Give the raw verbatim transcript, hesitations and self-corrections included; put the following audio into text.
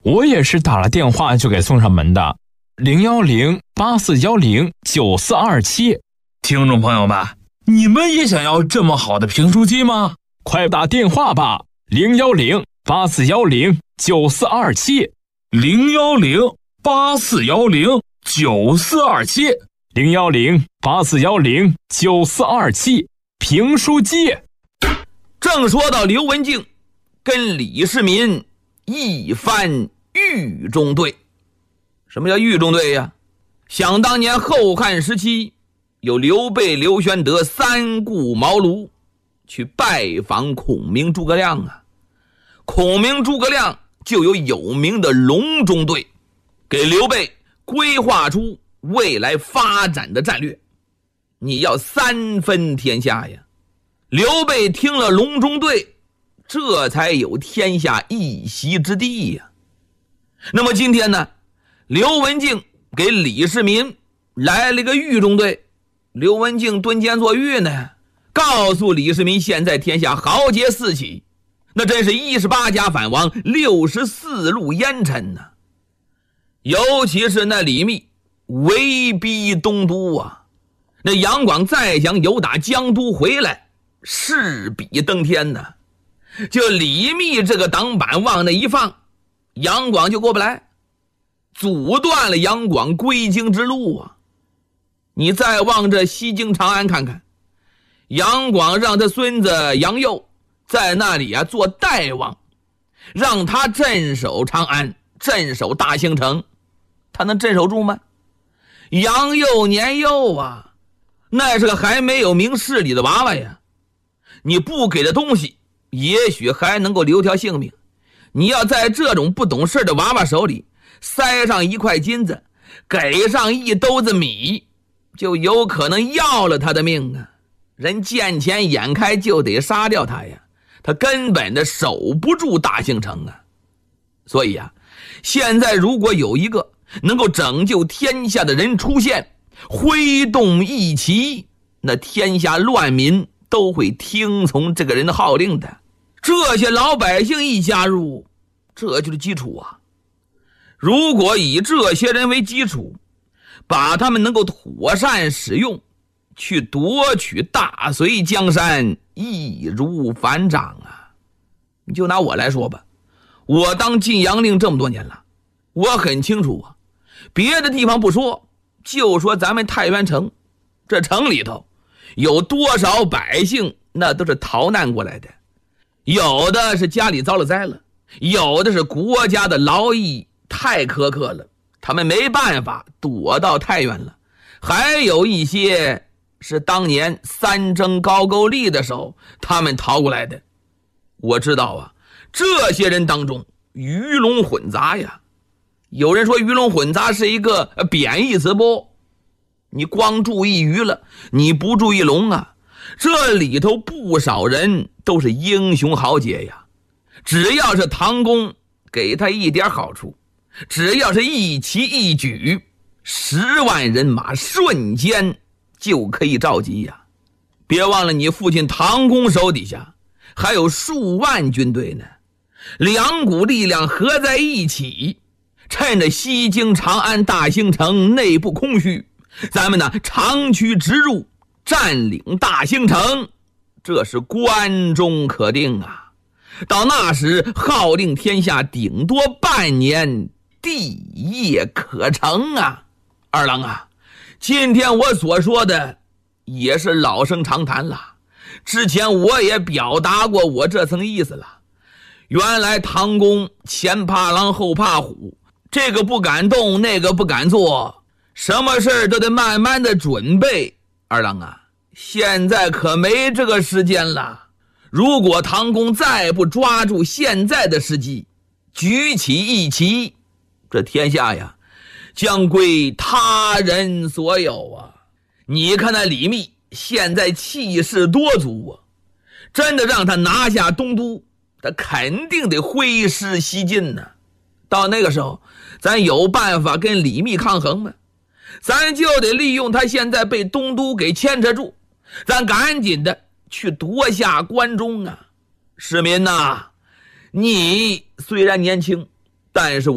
我也是打了电话就给送上门的，零幺零八四幺零九四二七。 听众朋友们，你们也想要这么好的评书机吗？ 快打电话吧，零幺零八四幺零九四二七， 零幺零八四幺零九四二七， 零幺零八四幺零九四二七，评书机。 正说到刘文静跟李世民一番狱中对。什么叫狱中对呀？想当年后汉时期，有刘备、刘玄德三顾茅庐去拜访孔明、诸葛亮啊。孔明、诸葛亮就有有名的隆中对，给刘备规划出未来发展的战略。你要三分天下呀。刘备听了隆中对，这才有天下一席之地呀。那么今天呢，刘文静给李世民来了个狱中对。刘文静蹲监坐狱呢，告诉李世民现在天下豪杰四起，那真是一十八家反王，六十四路烟尘呢、啊。尤其是那李密威逼东都啊，那杨广再想有打江都回来，势比登天呢。就李密这个挡板往那一放，杨广就过不来，阻断了杨广归京之路啊。你再望着西京长安看看，杨广让他孙子杨佑在那里啊做代王，让他镇守长安，镇守大兴城，他能镇守住吗？杨佑年幼啊，那是个还没有明事理的娃娃呀。你不给他东西，也许还能够留条性命，你要在这种不懂事的娃娃手里塞上一块金子，给上一兜子米，就有可能要了他的命啊！人见钱眼开就得杀掉他呀，他根本的守不住大兴城啊！所以啊，现在如果有一个能够拯救天下的人出现，挥动一旗，那天下乱民都会听从这个人的号令的。这些老百姓一加入，这就是基础啊！如果以这些人为基础，把他们能够妥善使用，去夺取大隋江山，易如反掌啊！你就拿我来说吧，我当晋阳令这么多年了，我很清楚啊，别的地方不说，就说咱们太原城，这城里头有多少百姓那都是逃难过来的，有的是家里遭了灾了，有的是国家的劳役太苛刻了，他们没办法躲到太原了，还有一些是当年三征高句丽的时候他们逃过来的。我知道啊，这些人当中鱼龙混杂呀。有人说鱼龙混杂是一个贬义词不？你光注意鱼了，你不注意龙啊。这里头不少人都是英雄豪杰呀，只要是唐公给他一点好处，只要是一旗一举，十万人马瞬间就可以召集呀。别忘了你父亲唐公手底下还有数万军队呢，两股力量合在一起，趁着西京长安大兴城内部空虚，咱们呢长驱直入，占领大兴城，这是关中可定啊。到那时号令天下，顶多半年，地业可成啊。二郎啊，今天我所说的也是老生常谈了，之前我也表达过我这层意思了。原来唐公前怕狼后怕虎，这个不敢动，那个不敢做，什么事都得慢慢的准备。二郎啊，现在可没这个时间了。如果唐公再不抓住现在的时机，举起一旗，这天下呀将归他人所有啊！你看那李密现在气势多足啊，真的让他拿下东都，他肯定得挥师西进呢、啊。到那个时候，咱有办法跟李密抗衡吗？咱就得利用他现在被东都给牵扯住，咱赶紧的去夺下关中啊！市民呐、啊，你虽然年轻，但是我